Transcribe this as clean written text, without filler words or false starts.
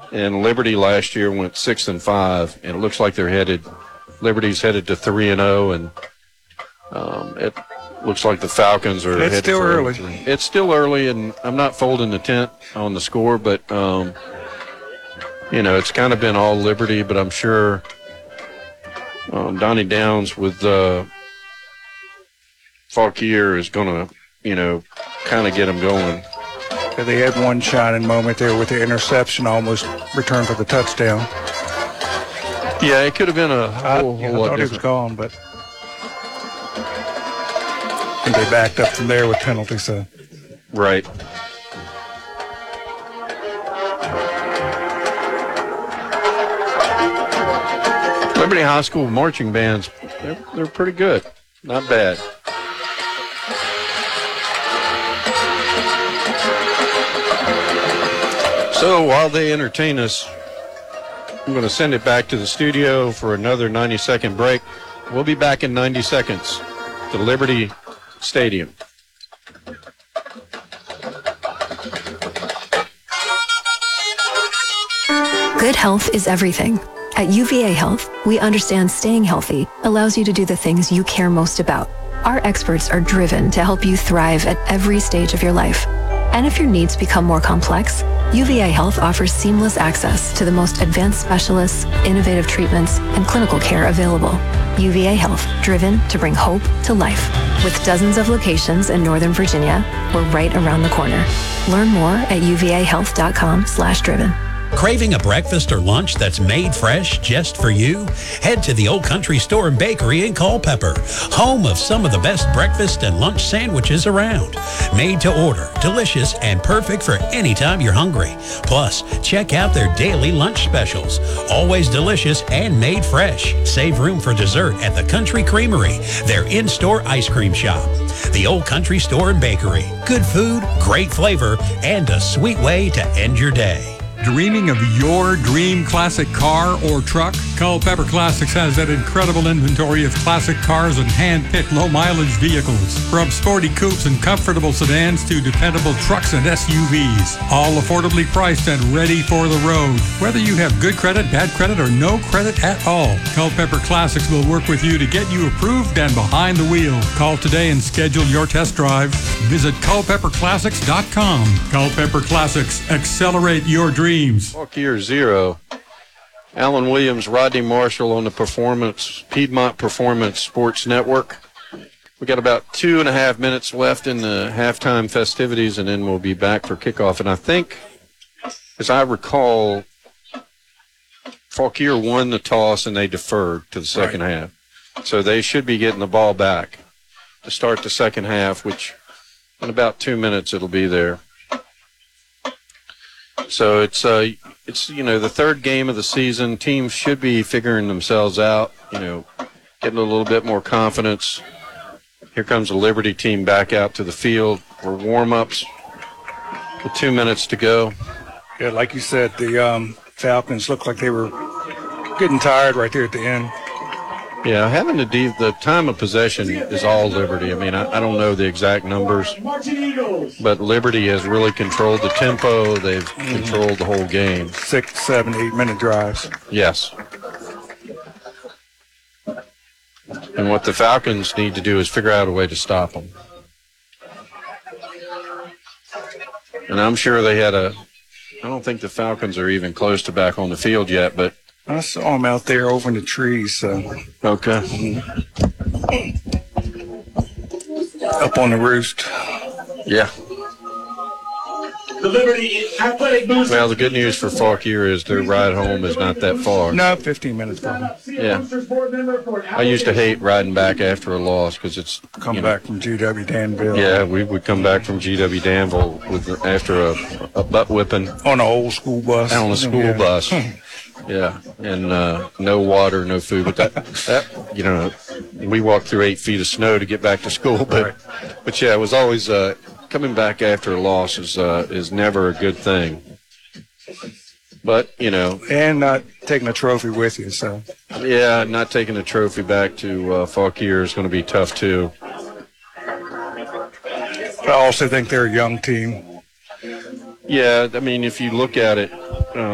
And Liberty last year went 6-5, and it looks like Liberty's headed to 3-0, and it looks like the Falcons are. It's still early. It's still early, and I'm not folding the tent on the score, but it's kind of been all Liberty. But I'm sure Donnie Downs with Fauquier is going to, kind of get them going. They had one shining moment there with the interception, almost returned for the touchdown. Yeah, it could have been a whole lot different. I thought it was gone, but and they backed up from there with penalties. So. Right. Liberty High School marching bands, they're pretty good. Not bad. So while they entertain us, I'm going to send it back to the studio for another 90-second break. We'll be back in 90 seconds to Liberty Stadium. Good health is everything. At UVA Health, we understand staying healthy allows you to do the things you care most about. Our experts are driven to help you thrive at every stage of your life. And if your needs become more complex, UVA Health offers seamless access to the most advanced specialists, innovative treatments, and clinical care available. UVA Health, driven to bring hope to life. With dozens of locations in Northern Virginia, we're right around the corner. Learn more at uvahealth.com/driven. Craving a breakfast or lunch that's made fresh just for you? Head to the Old Country Store and Bakery in Culpeper, home of some of the best breakfast and lunch sandwiches around. Made to order, delicious, and perfect for any time you're hungry. Plus, check out their daily lunch specials. Always delicious and made fresh. Save room for dessert at the Country Creamery, their in-store ice cream shop. The Old Country Store and Bakery. Good food, great flavor, and a sweet way to end your day. Dreaming of your dream classic car or truck? Culpeper Classics has that incredible inventory of classic cars and hand-picked low-mileage vehicles. From sporty coupes and comfortable sedans to dependable trucks and SUVs. All affordably priced and ready for the road. Whether you have good credit, bad credit, or no credit at all, Culpeper Classics will work with you to get you approved and behind the wheel. Call today and schedule your test drive. Visit culpeperclassics.com. Culpeper Classics. Accelerate your dreams. Fauquier 0. Alan Williams, Rodney Marshall on the Piedmont Performance Sports Network. We got about 2.5 minutes left in the halftime festivities, and then we'll be back for kickoff. And I think, as I recall, Fauquier won the toss and they deferred to the second half. So they should be getting the ball back to start the second half, which in about 2 minutes it'll be there. So it's the third game of the season. Teams should be figuring themselves out, getting a little bit more confidence. Here comes the Liberty team back out to the field for warm-ups with 2 minutes to go. Yeah, like you said, the Falcons looked like they were getting tired right there at the end. Yeah, having the time of possession is all Liberty. I mean, I don't know the exact numbers, but Liberty has really controlled the tempo. They've controlled the whole game. 6, 7, 8-minute drives. Yes. And what the Falcons need to do is figure out a way to stop them. And I'm sure they had I don't think the Falcons are even close to back on the field yet, but I saw them out there over in the trees. So. Okay. Up on the roost. Yeah. The Liberty Athletic Boost. Well, the good news for Fauquier is their ride home is not that far. No, 15 minutes probably. Yeah. I used to hate riding back after a loss because it's come back from GW Danville. Yeah, we would come back from GW Danville after a butt whipping on an old school bus. On a school bus. Yeah, and no water, no food. But that we walked through 8 feet of snow to get back to school. But yeah, it was always coming back after a loss is never a good thing. But and not taking a trophy with you, so yeah, not taking a trophy back to Fauquier is going to be tough too. I also think they're a young team. Yeah, I mean, if you look at it.